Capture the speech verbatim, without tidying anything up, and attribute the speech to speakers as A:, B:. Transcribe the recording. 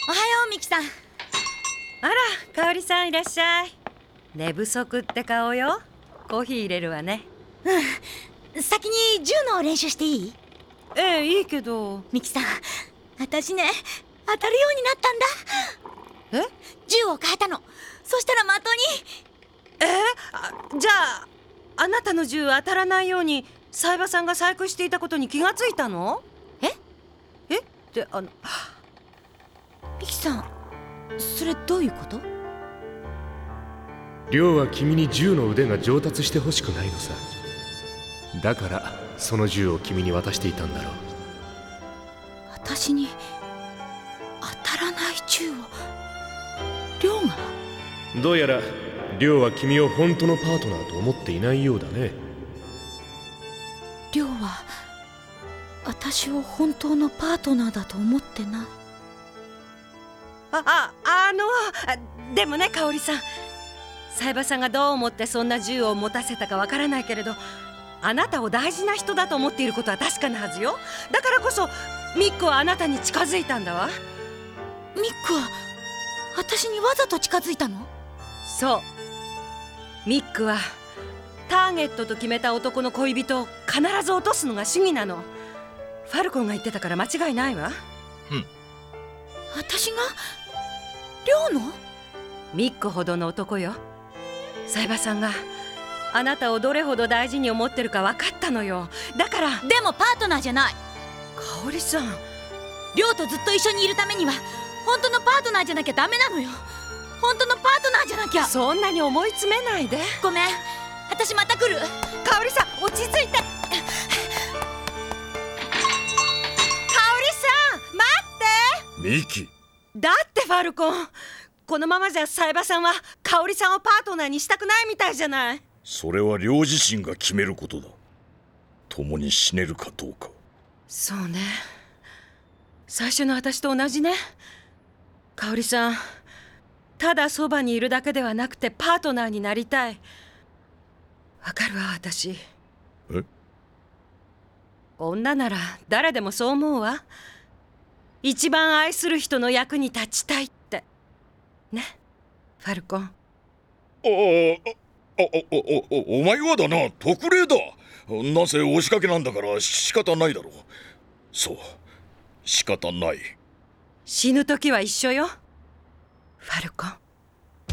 A: おはようミキさん。
B: あら、香織さんいらっしゃい。寝不足って顔よ。コーヒー入れるわね。
A: うん、先に銃の練習していい？
B: ええ、いいけど。
A: ミキさん、私ね、当たるようになったんだ。
B: え？
A: 銃を変えたの。そしたら的に。
B: えあじゃああなたの銃当たらないように冴羽さんが細工していたことに気がついたの？
A: え？
B: えってあの
A: ミキさん、それどういうこと？
C: 亮は君に銃の腕が上達してほしくないのさ。だからその銃を君に渡していたんだろう。
A: 私に当たらない銃を亮が？
C: どうやら亮は君を本当のパートナーと思っていないようだね。
A: 亮は私を本当のパートナーだと思ってない。
B: あああのでもね、香織さん、冴羽さんがどう思ってそんな銃を持たせたかわからないけれど、あなたを大事な人だと思っていることは確かなはずよ。だからこそミックはあなたに近づいたんだわ。
A: ミックは私にわざと近づいたの？
B: そう、ミックはターゲットと決めた男の恋人を必ず落とすのが主義なの。ファルコンが言ってたから間違いないわ。
C: うん。
A: 私が亮の？
B: ミックほどの男よ。冴羽さんがあなたをどれほど大事に思ってるか分かったのよ。だから。
A: でもパートナーじゃない。
B: 香織さん、
A: 亮とずっと一緒にいるためには本当のパートナーじゃなきゃダメなのよ。本当のパートナーじゃなきゃ。
B: そんなに思い詰めないで。
A: ごめん、私また来る。
B: 香織さん、落ち着いて。香織さん、待って。
D: ミキ、
B: だってファルコン、このままじゃ冴羽さんは香織さんをパートナーにしたくないみたいじゃない。
D: それは亮自身が決めることだ。共に死ねるかどうか。
B: そうね、最初の私と同じね。香織さん、ただそばにいるだけではなくてパートナーになりたい。わかるわ、私。
D: え？
B: 女なら誰でもそう思うわ。一番愛する人の役に立ちたいってね、ファルコン。
D: ああ、あ、お、お、お、お前はだな、特例だ。なぜ押しかけなんだから仕方ないだろう。そう、仕方ない。
B: 死ぬ時は一緒よ、ファルコン。